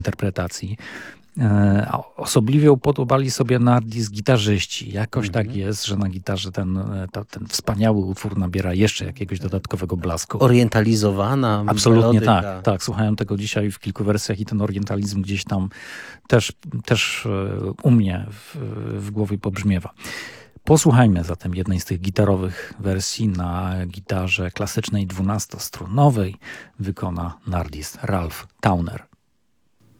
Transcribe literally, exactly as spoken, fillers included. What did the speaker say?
interpretacji. A osobliwie podobali sobie Nardis gitarzyści. Jakoś mm-hmm. tak jest, że na gitarze ten, ta, ten wspaniały utwór nabiera jeszcze jakiegoś dodatkowego blasku. Orientalizowana Absolutnie melodyka. tak, tak. Słuchałem tego dzisiaj w kilku wersjach i ten orientalizm gdzieś tam też, też u mnie w, w głowie pobrzmiewa. Posłuchajmy zatem jednej z tych gitarowych wersji na gitarze klasycznej dwunastostrunowej. Wykona Nardis Ralph Towner.